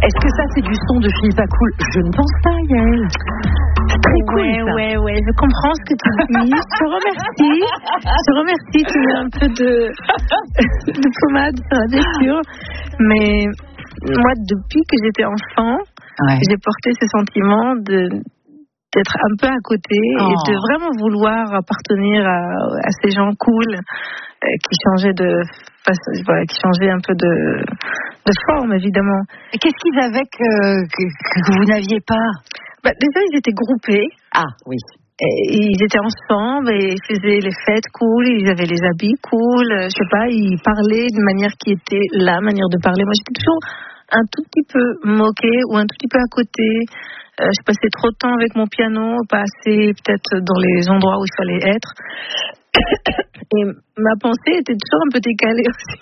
Est-ce que ça, c'est du son de Philippa Cool? Je ne pense pas, Yael. C'est très cool, ça. Ouais, je comprends ce que tu dis. Je te remercie. Tu mets un peu de pommade sur la blessure. Mais moi, depuis que j'étais enfant, j'ai porté ce sentiment d'être un peu à côté et de vraiment vouloir appartenir à ces gens cool qui changeaient un peu de forme, évidemment. Et qu'est-ce qu'ils avaient que vous n'aviez pas? Déjà, ils étaient groupés. Ah, oui. Et ils étaient ensemble et ils faisaient les fêtes cool, ils avaient les habits cool, je sais pas, ils parlaient d'une manière qui était la manière de parler. Moi, j'étais toujours un tout petit peu moquée ou un tout petit peu à côté. Je passais trop de temps avec mon piano, pas assez peut-être dans les endroits où il fallait être. Et ma pensée était toujours un peu décalée aussi.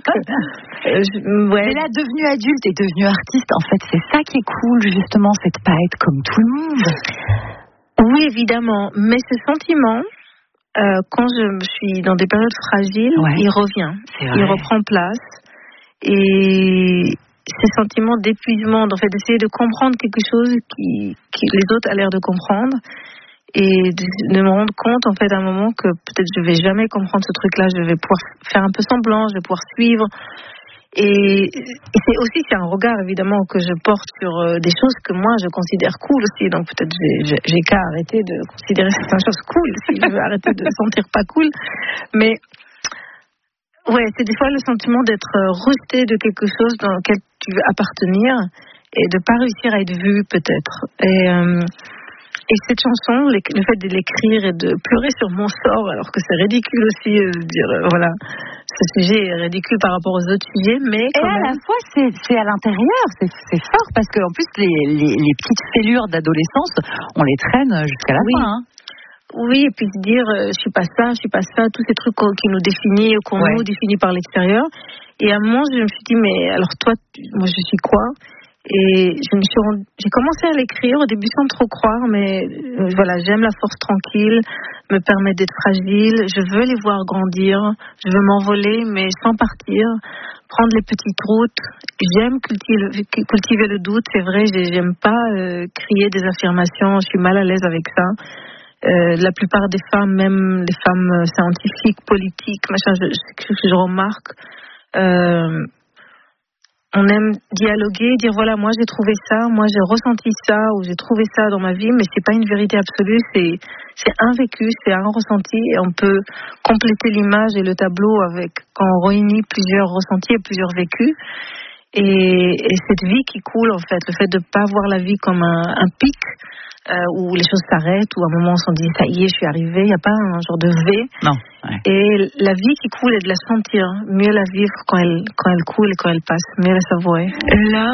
Mais là, devenue adulte et devenue artiste, en fait, c'est ça qui est cool, justement, c'est de pas être comme tout le monde. Oui, évidemment. Mais ce sentiment, quand je suis dans des périodes fragiles, il revient. Il reprend place. Et ces sentiments d'épuisement, en fait, d'essayer de comprendre quelque chose qui les autres ont l'air de comprendre. Et de me rendre compte, en fait, à un moment que peut-être je vais jamais comprendre ce truc-là, je vais pouvoir faire un peu semblant, je vais pouvoir suivre. Et c'est un regard, évidemment, que je porte sur des choses que moi, je considère cool aussi. Donc, peut-être j'ai qu'à arrêter de considérer certaines choses cool si je veux arrêter de me sentir pas cool. Mais, c'est des fois le sentiment d'être rejeté de quelque chose dans lequel tu veux appartenir et de pas réussir à être vu, peut-être. Et cette chanson, le fait de l'écrire et de pleurer sur mon sort, alors que c'est ridicule aussi de dire, ce sujet est ridicule par rapport aux autres sujets, mais quand même... à la fois, c'est à l'intérieur, c'est fort, parce qu'en plus, les petites fêlures d'adolescence, on les traîne jusqu'à la fin. Hein. Oui, et puis se dire, je suis pas ça, tous ces trucs qui nous définissent, qu'on nous définit par l'extérieur. Et à un moment, je me suis dit, mais alors toi, moi je suis quoi ? Et j'ai commencé à l'écrire au début sans trop croire, mais j'aime la force tranquille, me permet d'être fragile, je veux les voir grandir, je veux m'envoler mais sans partir, prendre les petites routes. J'aime cultiver le doute, c'est vrai, j'aime pas crier des affirmations, je suis mal à l'aise avec ça. La plupart des femmes, même des femmes scientifiques, politiques, je remarque, on aime dialoguer, dire voilà, moi j'ai trouvé ça, moi j'ai ressenti ça, ou j'ai trouvé ça dans ma vie, mais c'est pas une vérité absolue, c'est un vécu, c'est un ressenti, et on peut compléter l'image et le tableau quand on réunit plusieurs ressentis et plusieurs vécus. Et cette vie qui coule, en fait, le fait de pas voir la vie comme un pic, où les choses s'arrêtent, où à un moment on s'en dit ça y est, je suis arrivé, il n'y a pas un genre de V. Non. Et la vie qui coule et de la sentir, mieux la vivre quand elle coule et quand elle passe, mieux la savourer. Là,